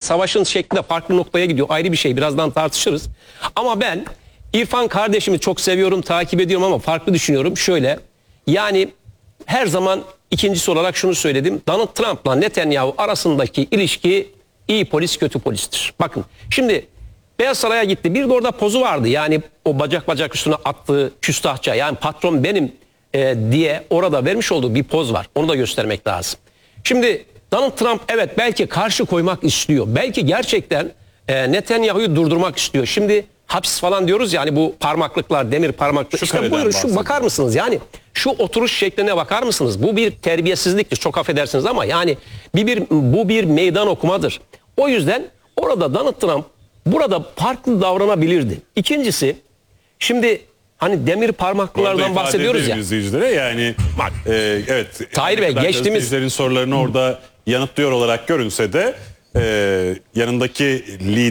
savaşın şekli de farklı noktaya gidiyor. Ayrı bir şey. Birazdan tartışırız. Ama ben İrfan kardeşimi çok seviyorum, takip ediyorum ama farklı düşünüyorum. Şöyle, yani her zaman ikincisi olarak şunu söyledim. Donald Trump'la Netanyahu arasındaki ilişki iyi polis kötü polistir. Bakın şimdi Beyaz Saray'a gitti. Bir de orada pozu vardı. Yani o bacak üstüne attığı küstahça, yani patron benim diye orada vermiş olduğu bir poz var. Onu da göstermek lazım. Şimdi Donald Trump evet belki karşı koymak istiyor. Belki gerçekten Netanyahu'yu durdurmak istiyor. Şimdi hapis falan diyoruz yani, bu parmaklıklar, demir parmaklık. İşte buyurun şu, bakar mısınız yani şu oturuş şekline bakar mısınız? Bu bir terbiyesizliktir, çok affedersiniz ama yani bu bir meydan okumadır. O yüzden orada Donald Trump burada farklı davranabilirdi. İkincisi, şimdi hani demir parmaklılardan bahsediyoruz ya. İzleyicilere yani evet. Tahir Bey, geçtiğimiz izleyicilerin sorularını orada yanıtlıyor olarak görünse de yanındaki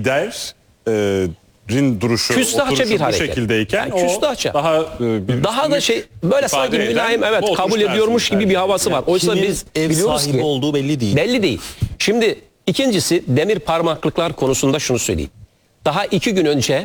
liderin duruşu, küstahça bir hareket. Bu şekildeyken yani küstahça. daha da şey böyle sanki mülayim, evet, kabul ediyormuş gibi bir havası var. Oysa biz biliyoruz ki olduğu belli değil. Belli değil. Şimdi ikincisi, demir parmaklıklar konusunda şunu söyleyeyim. Daha 2 gün önce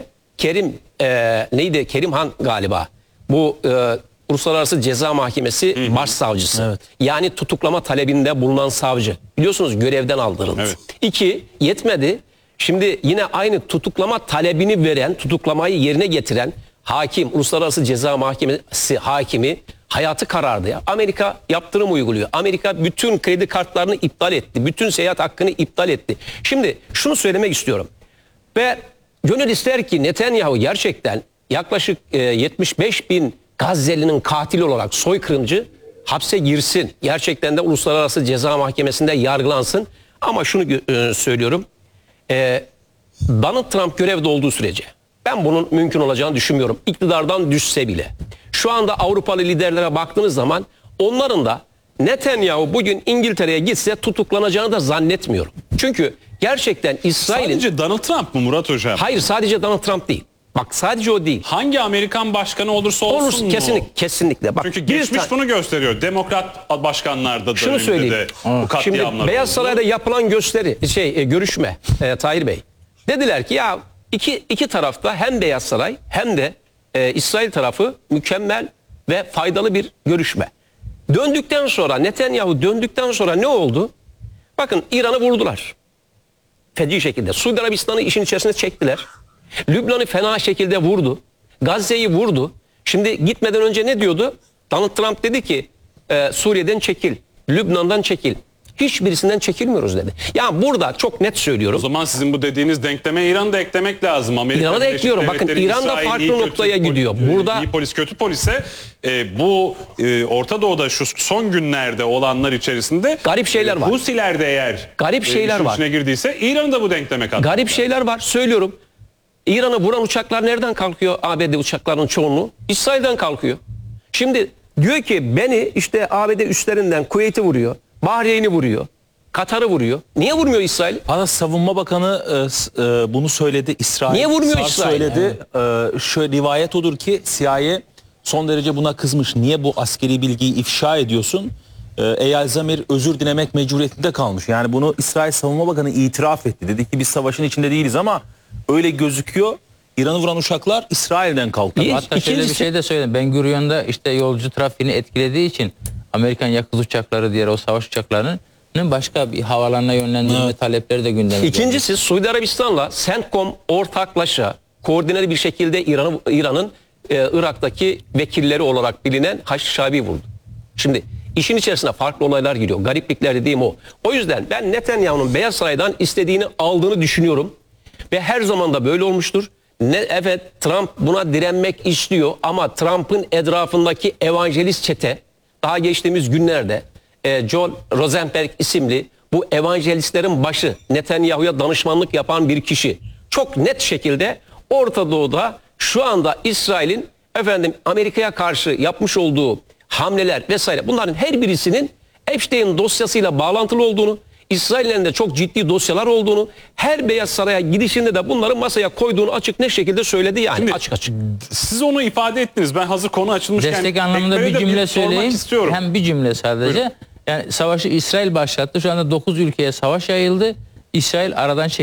Kerim Han galiba, bu Uluslararası Ceza Mahkemesi başsavcısı. Evet. Yani tutuklama talebinde bulunan savcı. Biliyorsunuz görevden aldırıldı. Evet. 2, yetmedi. Şimdi yine aynı tutuklama talebini veren, tutuklamayı yerine getiren hakim, Uluslararası Ceza Mahkemesi hakimi hayatı karardı ya. Amerika yaptırım uyguluyor. Amerika bütün kredi kartlarını iptal etti. Bütün seyahat hakkını iptal etti. Şimdi şunu söylemek istiyorum. Ve gönül ister ki Netanyahu gerçekten yaklaşık 75 bin Gazze'linin katili olarak soykırımcı hapse girsin. Gerçekten de Uluslararası Ceza Mahkemesi'nde yargılansın. Ama şunu söylüyorum. Donald Trump görevde olduğu sürece ben bunun mümkün olacağını düşünmüyorum. İktidardan düşse bile. Şu anda Avrupalı liderlere baktığınız zaman onların da Netanyahu bugün İngiltere'ye gitse tutuklanacağını da zannetmiyorum. Çünkü gerçekten İsrail'in... Sadece Donald Trump mı Murat Hocam? Hayır, sadece Donald Trump değil. Bak sadece o değil. Hangi Amerikan başkanı olursa olsun mu? Kesinlikle. Bak, çünkü geçmiş bunu gösteriyor. Demokrat başkanlarda şunu söyleyeyim. Bu katliamlar. Şimdi Beyaz Saray'da yapılan görüşme Tahir Bey. Dediler ki ya iki tarafta, hem Beyaz Saray hem de İsrail tarafı mükemmel ve faydalı bir görüşme. Döndükten sonra, Netanyahu döndükten sonra ne oldu? Bakın, İran'ı vurdular. Feci şekilde. Suudi Arabistan'ı işin içerisine çektiler. Lübnan'ı fena şekilde vurdu. Gazze'yi vurdu. Şimdi gitmeden önce ne diyordu? Donald Trump dedi ki Suriye'den çekil, Lübnan'dan çekil. Hiçbirisinden çekilmiyoruz dedi. Yani burada çok net söylüyorum. O zaman sizin bu dediğiniz denkleme İran'ı da eklemek lazım. İran'ı da ekliyorum. Bakın, İran da farklı noktaya gidiyor. Burada iyi polis kötü polise bu Orta Doğu'da şu son günlerde olanlar içerisinde garip şeyler var. Husiler de eğer garip şeyler var. İçine girdiyse İran'ı da bu denkleme katıyor. Garip şeyler var. Söylüyorum. İran'ı vuran uçaklar nereden kalkıyor? ABD uçaklarının çoğunluğu İsrail'den kalkıyor. Şimdi diyor ki beni işte ABD üstlerinden Kuveyt'i vuruyor, Bahreyn'i vuruyor, Katar'ı vuruyor. Niye vurmuyor İsrail? Ana Savunma Bakanı bunu söyledi. İsrail. Niye vurmuyor İsrail? Söyledi. Şöyle rivayet odur ki CIA son derece buna kızmış. Niye bu askeri bilgiyi ifşa ediyorsun? Eyal Zamir özür dilemek mecburiyetinde kalmış. Yani bunu İsrail Savunma Bakanı itiraf etti. Dedi ki biz savaşın içinde değiliz ama öyle gözüküyor. İran'ı vuran uçaklar İsrail'den kalktı. Hatta şöyle bir şey de söyleyeyim. Ben Gurion'da işte yolcu trafiğini etkilediği için Amerikan yakıt uçakları, diğer o savaş uçaklarının başka bir havalarına yönlendirme talepleri de gündeme. İkincisi, Suudi Arabistan'la CENTCOM ortaklaşa koordineli bir şekilde İran'ın Irak'taki vekilleri olarak bilinen Haşhabi vurdu. Şimdi işin içerisine farklı olaylar giriyor. Gariplikler dediğim o. O yüzden ben Netanyahu'nun Beyaz Saray'dan istediğini aldığını düşünüyorum. Ve her zaman da böyle olmuştur. Evet, Trump buna direnmek istiyor ama Trump'ın etrafındaki evangelist çete daha geçtiğimiz günlerde Joel Rosenberg isimli bu evangelistlerin başı, Netanyahu'ya danışmanlık yapan bir kişi çok net şekilde Orta Doğu'da şu anda İsrail'in Amerika'ya karşı yapmış olduğu hamleler vesaire, bunların her birisinin Epstein dosyasıyla bağlantılı olduğunu, İsrail'in de çok ciddi dosyalar olduğunu, her Beyaz Saray'a gidişinde de bunları masaya koyduğunu açık ne şekilde söyledi yani. Şimdi, açık. Siz onu ifade ettiniz. Ben hazır konu açılmışken destek anlamında bir cümle söyleyeyim. Hem bir cümle sadece. Buyurun. Yani savaşı İsrail başlattı. Şu anda 9 ülkeye savaş yayıldı. İsrail aradan çekildi.